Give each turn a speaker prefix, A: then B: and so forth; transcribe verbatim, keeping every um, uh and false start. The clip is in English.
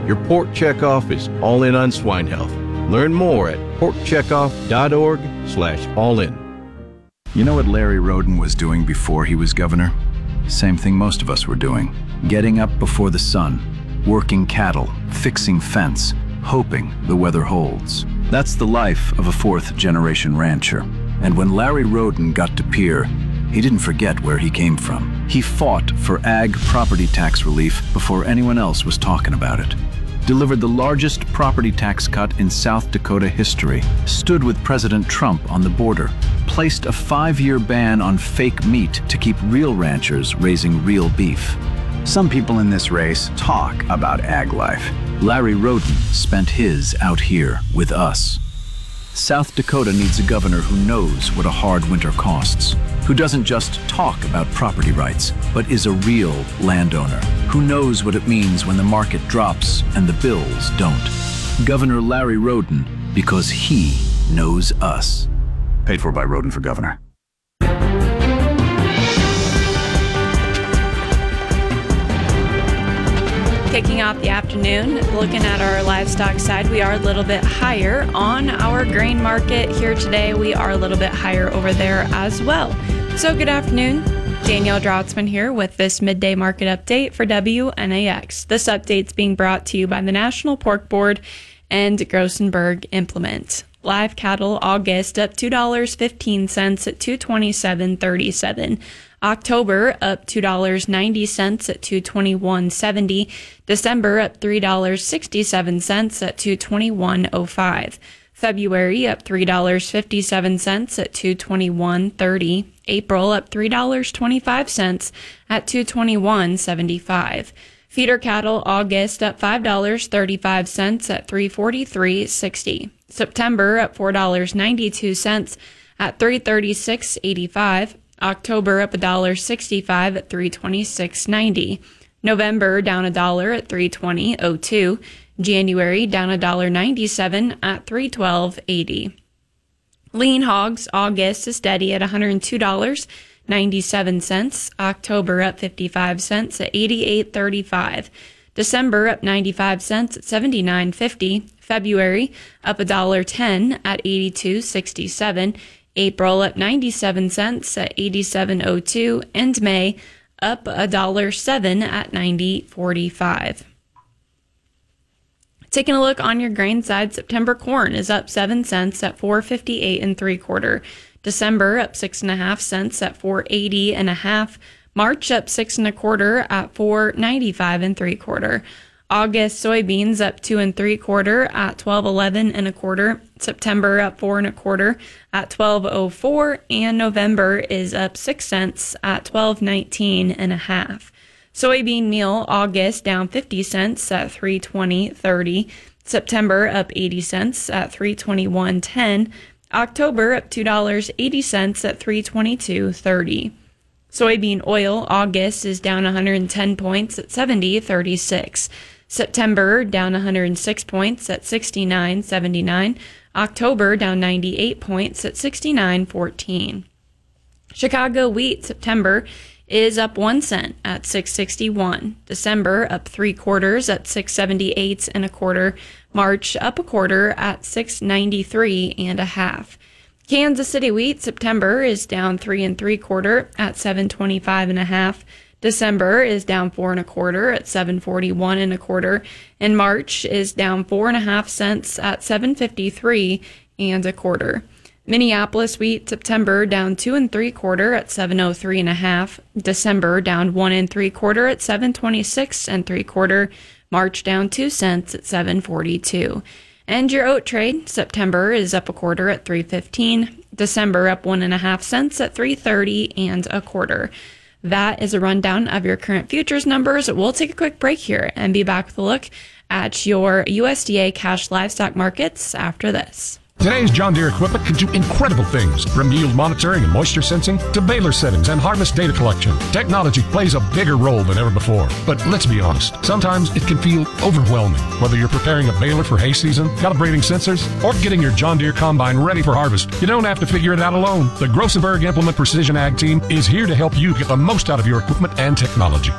A: Your pork checkoff is all in on swine health. Learn more at porkcheckoff.org slash all in.
B: You know what Larry Roden was doing before he was governor? Same thing most of us were doing. Getting up before the sun, working cattle, fixing fence, hoping the weather holds. That's the life of a fourth-generation rancher. And when Larry Roden got to Pierre, he didn't forget where he came from. He fought for ag property tax relief before anyone else was talking about it. Delivered the largest property tax cut in South Dakota history, stood with President Trump on the border, placed a five-year ban on fake meat to keep real ranchers raising real beef. Some people in this race talk about ag life. Larry Roden spent his out here with us. South Dakota needs a governor who knows what a hard winter costs, who doesn't just talk about property rights, but is a real landowner, who knows what it means when the market drops and the bills don't. Governor Larry Roden, because he knows us.
C: Paid for by Roden for governor.
D: Kicking off the afternoon, looking at our livestock side, we are a little bit higher on our grain market here today. We are a little bit higher over there as well. So good afternoon. Danielle Drautzman here with this midday market update for W N A X. This update's being brought to you by the National Pork Board and Grossenberg Implement. Live cattle August up two dollars and fifteen cents at two twenty-seven thirty-seven. October up two dollars and ninety cents at two twenty-one seventy. December up three dollars and sixty-seven cents at two twenty-one oh five. February up three dollars and fifty-seven cents at two twenty-one thirty. April up three dollars and twenty-five cents at two twenty-one seventy-five. Feeder cattle August up five dollars and thirty-five cents at three forty-three sixty. September up four dollars and ninety-two cents at three thirty-six eighty-five. October up one dollar and sixty-five cents at three twenty-six ninety. November down a dollar at three twenty oh two. January down a dollar ninety-seven at three twelve eighty. Lean hogs August is steady at one hundred two dollars and ninety-seven cents. October up fifty-five cents at eighty-eight thirty-five. December up ninety-five cents at seventy-nine fifty. February up a dollar ten at eighty-two sixty-seven. April up ninety-seven cents at eighty-seven oh two, and May up a dollar seven at ninety forty-five. Taking a look on your grain side, September corn is up seven cents at four fifty-eight and three quarter. December up six and a half cents at four eighty and a half. March up six and a quarter at four ninety-five and three quarter. August soybeans up two and three quarter at twelve eleven and a quarter. September up four and a quarter at twelve oh four, and November is up six cents at twelve nineteen and a half. Soybean meal August down fifty cents at three twenty thirty. September up eighty cents at three twenty-one ten. October up two dollars and eighty cents at three twenty-two thirty. Soybean oil August is down one hundred ten points at seventy thirty-six. September down one hundred six points at sixty-nine seventy-nine. October down ninety-eight points at sixty-nine fourteen. Chicago wheat September is up one cent at six sixty-one. December up three quarters at six seventy-eight and a quarter. March up a quarter at six ninety-three and a half. Kansas City wheat September is down three and three quarter at seven twenty-five and a half. December is down four and a quarter at seven forty-one and a quarter, and March is down four and a half cents at seven fifty-three and a quarter. Minneapolis wheat September down two and three quarter at seven oh three and a half. December down one and three quarter at seven twenty-six and three quarter. March down two cents at seven forty-two. And your oat trade September is up a quarter at three fifteen. December up one and a half cents at three thirty and a quarter. That is a rundown of your current futures numbers. We'll take a quick break here and be back with a look at your U S D A cash livestock markets after this.
E: Today's John Deere equipment can do incredible things, from yield monitoring and moisture sensing to baler settings and harvest data collection. Technology plays a bigger role than ever before. But let's be honest, sometimes it can feel overwhelming, whether you're preparing a baler for hay season, calibrating sensors, or getting your John Deere combine ready for harvest. You don't have to figure it out alone. The Grossenberg Implement Precision Ag team is here to help you get the most out of your equipment and technology.